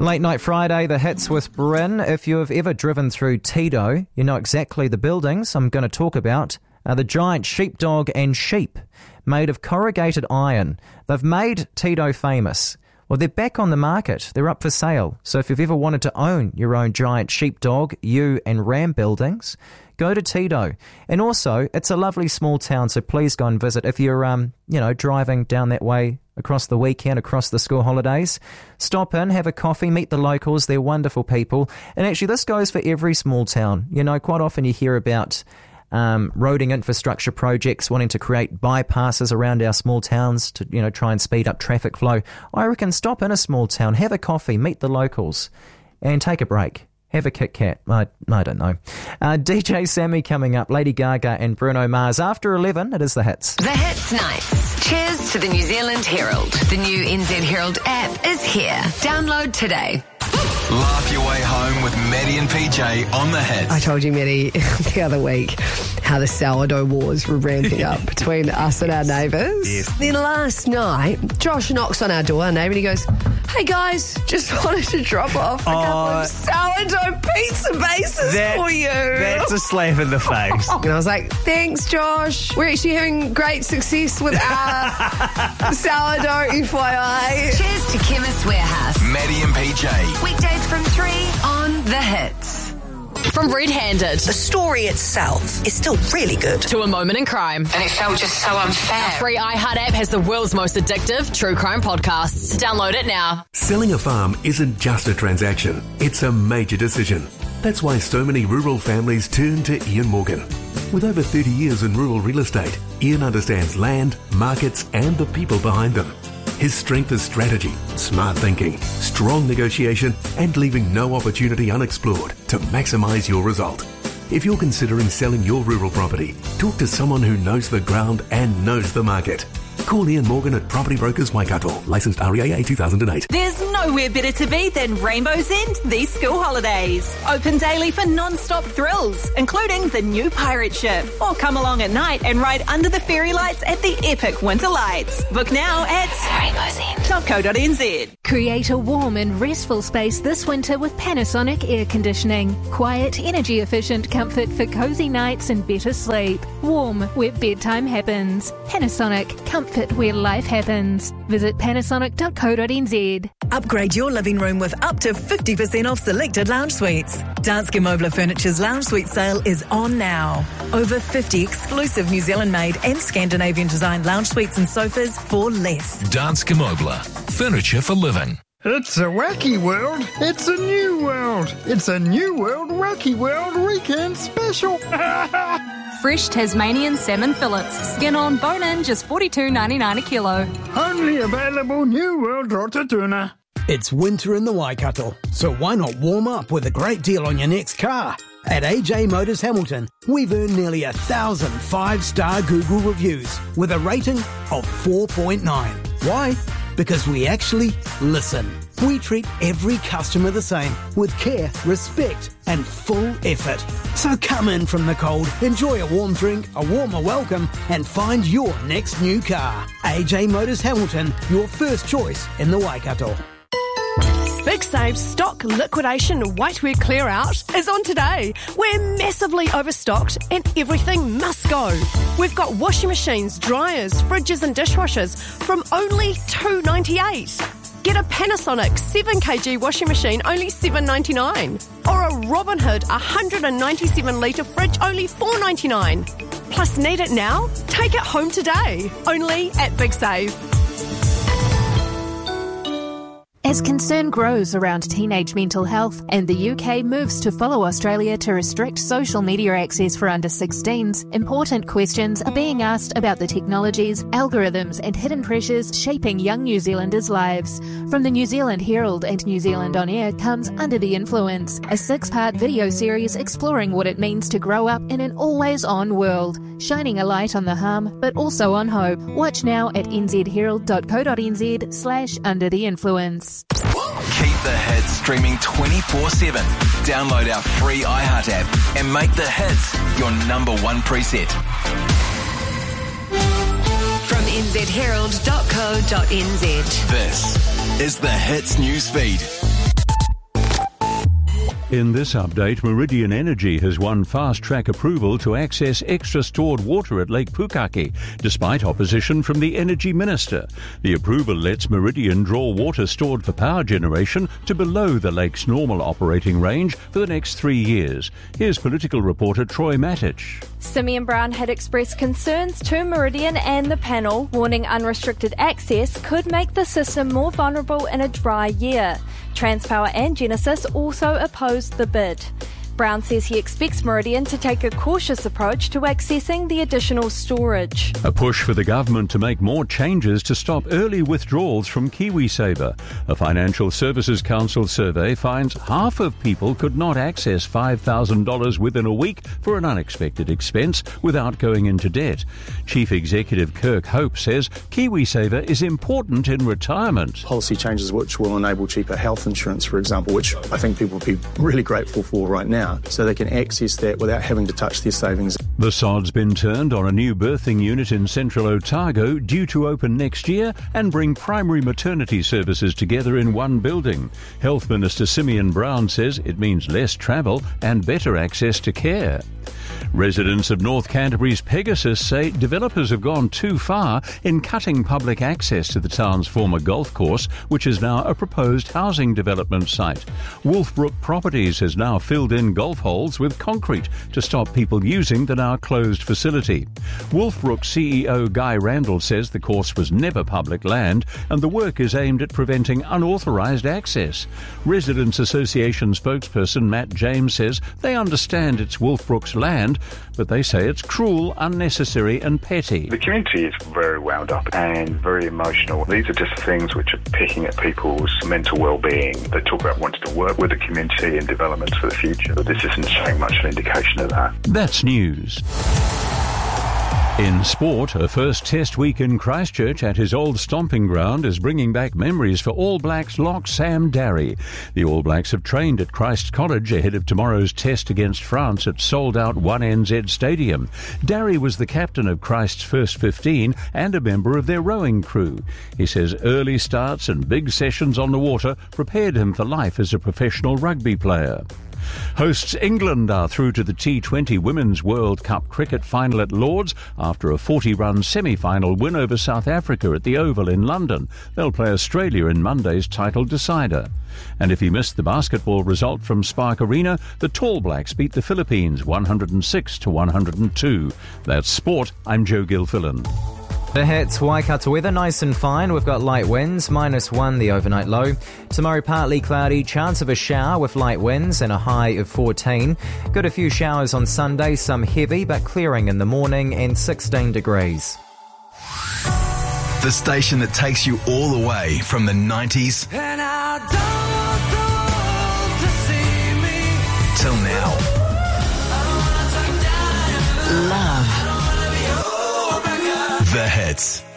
Late Night Friday, the hits with Bryn. If you have ever driven through Tito, you know exactly the buildings I'm going to talk about. The giant sheepdog and sheep made of corrugated iron. They've made Tito famous. Well, they're back on the market. They're up for sale. So if you've ever wanted to own your own giant sheepdog, ewe and ram buildings, go to Tito. And also, it's a lovely small town, so please go and visit. If you're, driving down that way across the weekend, across the school holidays, stop in, have a coffee, meet the locals. They're wonderful people. And actually, this goes for every small town. You know, quite often you hear about roading infrastructure projects wanting to create bypasses around our small towns to, try and speed up traffic flow. I reckon stop in a small town, have a coffee, meet the locals, and take a break. Have a Kit Kat. I don't know. DJ Sammy coming up, Lady Gaga and Bruno Mars. After 11, it is the hits. The Hits Nights. Cheers to the New Zealand Herald. The new NZ Herald app is here. Download today. Laugh your way home with Maddie and PJ on the hits. I told you, Maddie, the other week how the sourdough wars were ramping up between us and our neighbours. Yes. Then last night, Josh knocks on our door, our neighbour, and he goes, "Hey guys, just wanted to drop off a couple of sourdough pizza bases for you." That's a slap in the face. And I was like, "Thanks, Josh. We're actually having great success with our sourdough, FYI." Cheers to Chemist Warehouse. Maddie and PJ. Weekdays from 3 on The Hits. From Red Handed The story itself is still really good. to A Moment in Crime. And it felt just so unfair. Our free iHeart app has the world's most addictive true crime podcasts. Download it now. Selling a farm isn't just a transaction, it's a major decision. That's why so many rural families turn to Ian Morgan. With over 30 years in rural real estate, Ian understands land, markets, and the people behind them. His strength is strategy, smart thinking, strong negotiation, and leaving no opportunity unexplored to maximise your result. If you're considering selling your rural property, talk to someone who knows the ground and knows the market. Call Ian Morgan at Property Brokers Waikato, licensed REAA 2008. There's nowhere better to be than Rainbow's End these school holidays. Open daily for non-stop thrills, including the new pirate ship. Or come along at night and ride under the fairy lights at the epic winter lights. Book now at rainbowsend.co.nz. Create a warm and restful space this winter with Panasonic air conditioning. Quiet, energy efficient comfort for cozy nights and better sleep. Warm where bedtime happens. Panasonic, comfort where life happens. Visit panasonic.co.nz. Upgrade your living room with up to 50% off selected lounge suites. Danske Mobler Furniture's lounge suite sale is on now. Over 50 exclusive New Zealand-made and Scandinavian-designed lounge suites and sofas for less. Danske Mobler. Furniture for living. It's a wacky world. It's a new world. It's a new world wacky world weekend special. Fresh Tasmanian salmon fillets, skin on, bone in, just $42.99 a kilo. Only available New World Rota Tuna. It's winter in the Waikato, so why not warm up with a great deal on your next car? At AJ Motors Hamilton, we've earned nearly 1,000 5-star Google reviews with a rating of 4.9. Why? Because we actually listen. We treat every customer the same, with care, respect, and full effort. So come in from the cold, enjoy a warm drink, a warmer welcome, and find your next new car. AJ Motors Hamilton, your first choice in the Waikato. Big Save's stock liquidation whitewear clear out is on today. We're massively overstocked and everything must go. We've got washing machines, dryers, fridges and dishwashers from only $2.98. Get a Panasonic 7kg washing machine, only $7.99. Or a Robin Hood 197 litre fridge, only $4.99. Plus, need it now? Take it home today. Only at Big Save. As concern grows around teenage mental health and the UK moves to follow Australia to restrict social media access for under 16s, important questions are being asked about the technologies, algorithms and hidden pressures shaping young New Zealanders' lives. From the New Zealand Herald and New Zealand On Air comes Under the Influence, a 6-part video series exploring what it means to grow up in an always-on world, shining a light on the harm but also on hope. Watch now at nzherald.co.nz/Under the Influence. Keep the hits streaming 24/7. Download our free iHeart app and make the hits your number one preset. From nzherald.co.nz. This is the Hits newsfeed. In this update, Meridian Energy has won fast-track approval to access extra stored water at Lake Pukaki, despite opposition from the Energy Minister. The approval lets Meridian draw water stored for power generation to below the lake's normal operating range for the next 3 years. Here's political reporter Troy Matich. Simeon Brown had expressed concerns to Meridian and the panel, warning unrestricted access could make the system more vulnerable in a dry year. Transpower and Genesis also opposed the bid. Brown says he expects Meridian to take a cautious approach to accessing the additional storage. A push for the government to make more changes to stop early withdrawals from KiwiSaver. A Financial Services Council survey finds half of people could not access $5,000 within a week for an unexpected expense without going into debt. Chief Executive Kirk Hope says KiwiSaver is important in retirement. Policy changes which will enable cheaper health insurance, for example, which I think people would be really grateful for right now, so they can access that without having to touch their savings. The sod's been turned on a new birthing unit in central Otago, due to open next year and bring primary maternity services together in one building. Health Minister Simeon Brown says it means less travel and better access to care. Residents of North Canterbury's Pegasus say developers have gone too far in cutting public access to the town's former golf course, which is now a proposed housing development site. Wolfbrook Properties has now filled in golf holes with concrete to stop people using the now closed facility. Wolfbrook CEO Guy Randall says the course was never public land and the work is aimed at preventing unauthorised access. Residents Association spokesperson Matt James says they understand it's Wolfbrook's land, but they say it's cruel, unnecessary and petty. The community is very wound up and very emotional. These are just things which are picking at people's mental well-being. They talk about wanting to work with the community and developments for the future, but this isn't showing much of an indication of that. That's news. In sport, a first test week in Christchurch at his old stomping ground is bringing back memories for All Blacks lock Sam Darry. The All Blacks have trained at Christ College ahead of tomorrow's test against France at sold-out 1NZ Stadium. Darry was the captain of Christ's first 15 and a member of their rowing crew. He says early starts and big sessions on the water prepared him for life as a professional rugby player. Hosts England are through to the T20 Women's World Cup cricket final at Lords after a 40-run semi-final win over South Africa at the Oval in London. They'll play Australia in Monday's title decider. And if you missed the basketball result from Spark Arena, the Tall Blacks beat the Philippines 106-102. That's sport. I'm Joe Gilfillan. The Hits, Waikato weather, nice and fine. We've got light winds, -1 the overnight low. Tomorrow partly cloudy, chance of a shower with light winds and a high of 14. Got a few showers on Sunday, some heavy but clearing in the morning and 16 degrees. The station that takes you all the way from the 90s And I don't want the world to see me till now. Love. The Hits.